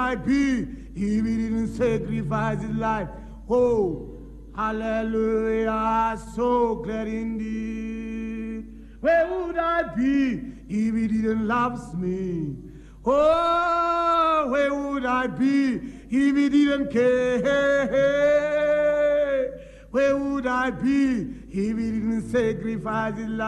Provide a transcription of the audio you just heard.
I be if he didn't sacrifice his life? Oh, hallelujah, so glad indeed. Where would I be if he didn't love me? Oh, where would I be if he didn't care? Where would I be if he didn't sacrifice his life?